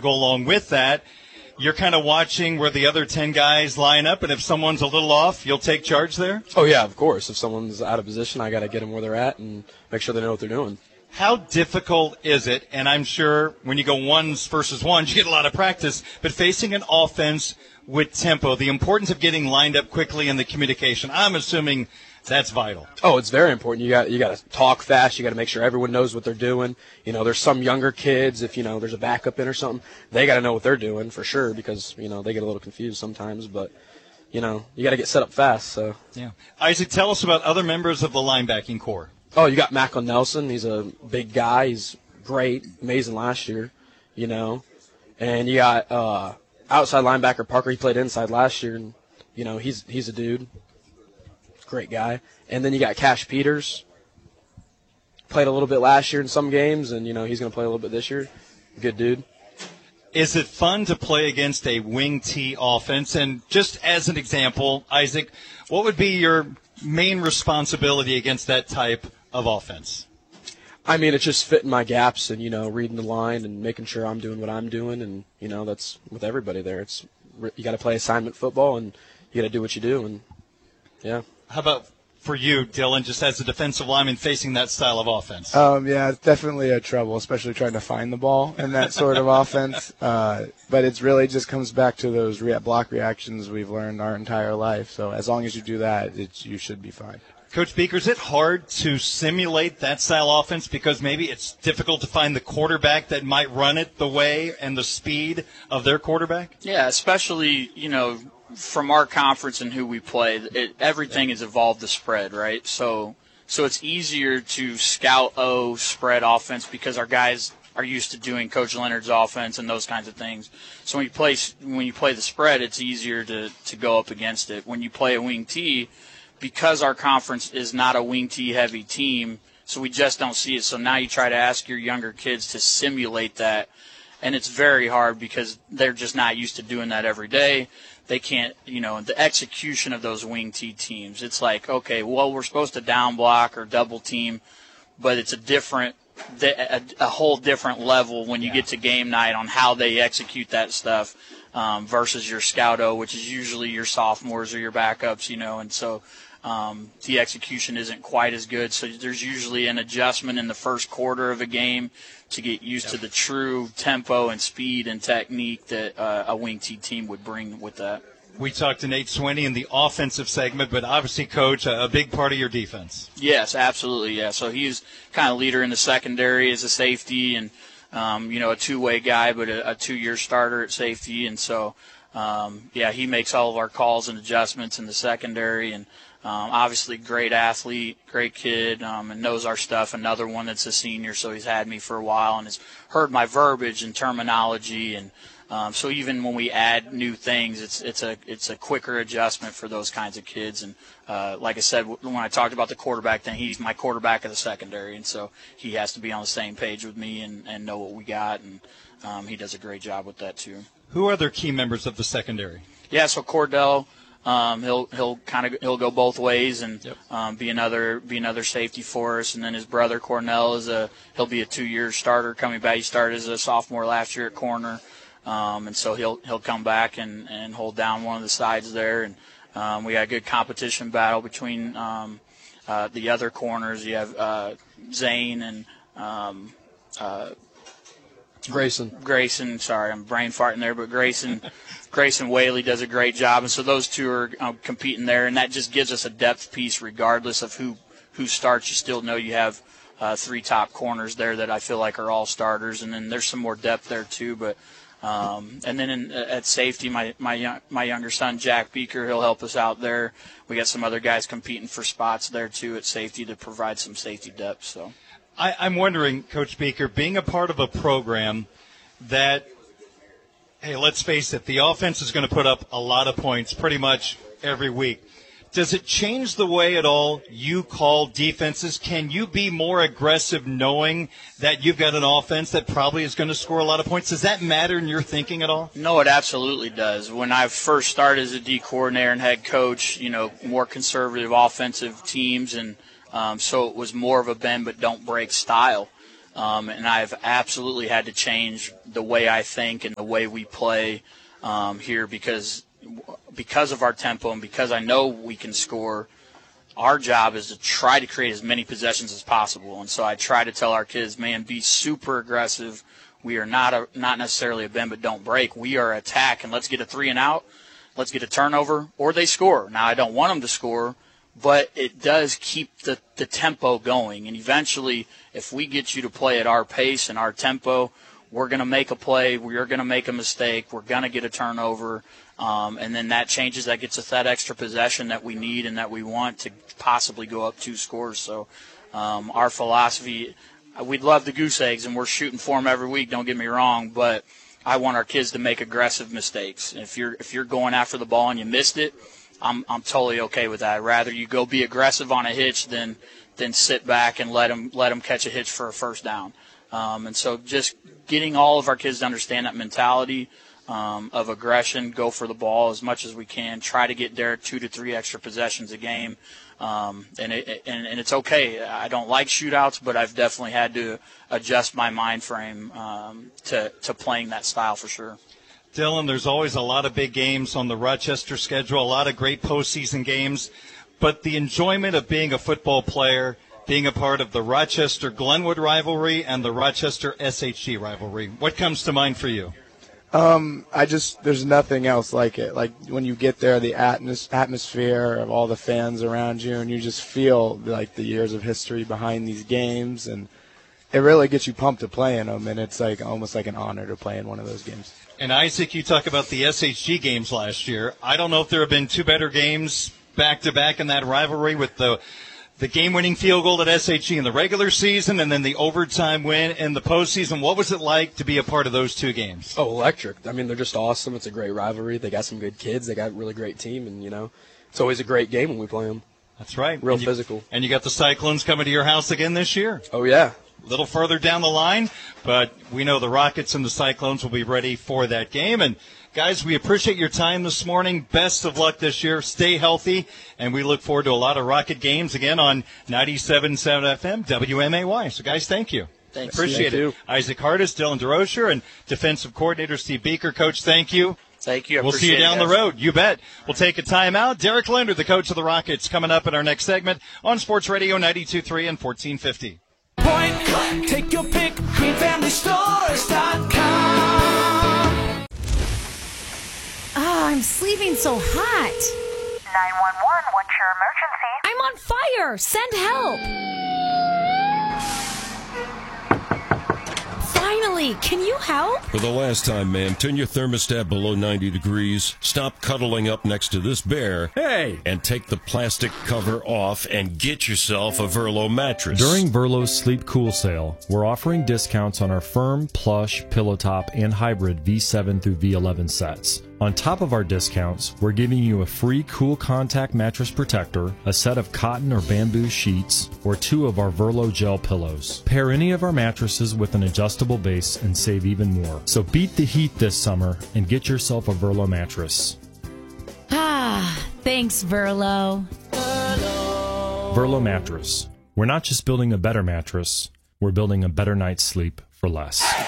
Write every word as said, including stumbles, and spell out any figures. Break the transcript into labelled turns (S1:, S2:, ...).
S1: go along with that, you're kind of watching where the other ten guys line up, and if someone's a little off, you'll take charge there?
S2: Oh, yeah, of course. If someone's out of position, I got to get them where they're at and make sure they know what they're doing.
S1: How difficult is it, and I'm sure when you go ones versus ones, you get a lot of practice, but facing an offense with tempo, the importance of getting lined up quickly and the communication, I'm assuming that's vital.
S2: Oh, it's very important. You got you got to talk fast. You got to make sure everyone knows what they're doing. You know, there's some younger kids, if, you know, there's a backup in or something, they got to know what they're doing for sure because, you know, they get a little confused sometimes. But, you know, you got to get set up fast. So
S1: yeah. Isaac, tell us about other members of the linebacking core.
S2: Oh, you got Macklin Nelson. He's a big guy. He's great, amazing last year, you know. And you got uh, outside linebacker Parker. He played inside last year, and, you know, he's he's a dude. Great guy. And then you got Cash Peters. Played a little bit last year in some games, and, you know, he's going to play a little bit this year. Good dude.
S1: Is it fun to play against a wing T offense? And just as an example, Isaac, what would be your main responsibility against that type of offense?
S2: I mean, it's just fitting my gaps and, you know, reading the line and making sure I'm doing what I'm doing. And, you know, that's with everybody there. It's you got to play assignment football, and you got to do what you do. And, yeah.
S1: How about for you, Dylan, just as a defensive lineman facing that style of offense?
S3: Um, yeah, it's definitely a trouble, especially trying to find the ball in that sort of offense. Uh, but it really just comes back to those re- block reactions we've learned our entire life. So as long as you do that, it's, you should be fine.
S1: Coach Beaker, is it hard to simulate that style offense because maybe it's difficult to find the quarterback that might run it the way and the speed of their quarterback?
S4: Yeah, especially, you know, from our conference and who we play, it, everything has evolved the spread, right? So so it's easier to scout O spread offense because our guys are used to doing Coach Leonard's offense and those kinds of things. So when you play when you play the spread, it's easier to, to go up against it. When you play a wing T, because our conference is not a wing T heavy team, so we just don't see it. So now you try to ask your younger kids to simulate that, and it's very hard because they're just not used to doing that every day. They can't, you know, the execution of those wing T teams. It's like, okay, well, we're supposed to down block or double team, but it's a different, a, a whole different level when you yeah. get to game night on how they execute that stuff um, versus your scout-o, which is usually your sophomores or your backups, you know, and so um, the execution isn't quite as good. So there's usually an adjustment in the first quarter of a game to get used yep. to the true tempo and speed and technique that uh, a wing T team would bring with that.
S1: We talked to Nate Swinney in the offensive segment, but obviously, Coach, a big part of your defense.
S4: Yes, absolutely, yeah. So he's kind of leader in the secondary as a safety and, um, you know, a two-way guy, but a, a two-year starter at safety. And so, um, yeah, he makes all of our calls and adjustments in the secondary and, Um, obviously, great athlete, great kid, um, and knows our stuff. Another one that's a senior, so he's had me for a while and has heard my verbiage and terminology. And um, so even when we add new things, it's it's a it's a quicker adjustment for those kinds of kids. And uh, like I said, when I talked about the quarterback thing, he's my quarterback of the secondary, and so he has to be on the same page with me and, and know what we got. And um, he does a great job with that too.
S1: Who are other key members of the secondary?
S4: Yeah, so Cordell. Um, he'll he'll kind of he'll go both ways and yep. um, be another be another safety for us. And then his brother Cornell is a he'll be a two-year starter coming back. He started as a sophomore last year at corner, um, and so he'll he'll come back and, and hold down one of the sides there. And um, we got a good competition battle between um, uh, the other corners. You have uh, Zane and um, uh,
S2: Grayson.
S4: Grayson, sorry, I'm brain farting there, but Grayson. Grayson Whaley does a great job, and so those two are uh, competing there, and that just gives us a depth piece regardless of who, who starts. You still know you have uh, three top corners there that I feel like are all starters, and then there's some more depth there too. But um, and then in, uh, at safety, my my young, my younger son Jack Beaker, he'll help us out there. We got some other guys competing for spots there too at safety to provide some safety depth. So
S1: I, I'm wondering, Coach Beaker, being a part of a program that, hey, let's face it, the offense is going to put up a lot of points pretty much every week. Does it change the way at all you call defenses? Can you be more aggressive knowing that you've got an offense that probably is going to score a lot of points? Does that matter in your thinking at all?
S4: No, it absolutely does. When I first started as a D coordinator and head coach, you know, more conservative offensive teams, and um, so it was more of a bend but don't break style. Um, and I've absolutely had to change the way I think and the way we play um, here because because of our tempo and because I know we can score. Our job is to try to create as many possessions as possible. And so I try to tell our kids, man, be super aggressive. We are not a, not necessarily a bend but don't break. We are attack, and let's get a three and out. Let's get a turnover, or they score. Now, I don't want them to score, but it does keep the, the tempo going. And eventually, if we get you to play at our pace and our tempo, we're going to make a play. We're going to make a mistake. We're going to get a turnover. Um, and then that changes. That gets us that extra possession that we need and that we want to possibly go up two scores. So um, our philosophy, we'd love the goose eggs, and we're shooting for them every week, don't get me wrong, but I want our kids to make aggressive mistakes. If you're if you're going after the ball and you missed it, I'm I'm totally okay with that. I'd rather you go be aggressive on a hitch than than sit back and let them let them catch a hitch for a first down. Um, and so just getting all of our kids to understand that mentality um, of aggression, go for the ball as much as we can, try to get Derek two to three extra possessions a game. Um, and, it, and, and it's okay. I don't like shootouts, but I've definitely had to adjust my mind frame um, to, to playing that style for sure.
S1: Dylan, there's always a lot of big games on the Rochester schedule, a lot of great postseason games, but the enjoyment of being a football player, being a part of the Rochester-Glenwood rivalry and the Rochester-S H G rivalry, what comes to mind for you?
S3: Um, I just, there's nothing else like it. Like when you get there, the atmos- atmosphere of all the fans around you, and you just feel like the years of history behind these games, and it really gets you pumped to play in them, and it's like almost like an honor to play in one of those games.
S1: And Isaac, you talk about the S H G games last year. I don't know if there have been two better games back-to-back in that rivalry with the the game-winning field goal at S H G in the regular season and then the overtime win in the postseason. What was it like to be a part of those two games?
S2: Oh, electric. I mean, they're just awesome. It's a great rivalry. They got some good kids. They got a really great team, and, you know, it's always a great game when we play them.
S1: That's right.
S2: Real
S1: and you,
S2: physical.
S1: And you got the Cyclones coming to your house again this year.
S2: Oh, yeah.
S1: A little further down the line, but we know the Rockets and the Cyclones will be ready for that game. And, guys, we appreciate your time this morning. Best of luck this year. Stay healthy, and we look forward to a lot of Rocket games again on ninety-seven point seven F M W M A Y. So, guys, thank you.
S4: Thanks.
S1: Appreciate
S2: Thank
S1: it.
S2: you.
S1: Isaac Hardis, Dylan DeRocher, and defensive coordinator Steve Beaker. Coach, thank you.
S4: Thank you. I
S1: We'll see you
S4: appreciate
S1: down
S4: it,
S1: the
S4: guys.
S1: road. You bet. We'll take a timeout. Derek Linder, the coach of the Rockets, coming up in our next segment on Sports Radio ninety-two point three and fourteen fifty.
S5: Point, take your pick, green family stores dot com.
S6: Ah, I'm sleeping so hot.
S7: nine one one, what's your emergency?
S6: I'm on fire. Send help. Finally, can you help?
S8: For the last time, ma'am, turn your thermostat below ninety degrees, stop cuddling up next to this bear,
S9: Hey!
S8: and take the plastic cover off and get yourself a Verlo mattress.
S9: During Verlo's Sleep Cool sale, we're offering discounts on our firm, plush, pillow top, and hybrid V seven through V eleven sets. On top of our discounts, we're giving you a free Cool Contact mattress protector, a set of cotton or bamboo sheets, or two of our Verlo gel pillows. Pair any of our mattresses with an adjustable base and save even more. So beat the heat this summer and get yourself a Verlo mattress.
S6: Ah, thanks, Verlo.
S9: Verlo Mattress. We're not just building a better mattress, we're building a better night's sleep for less.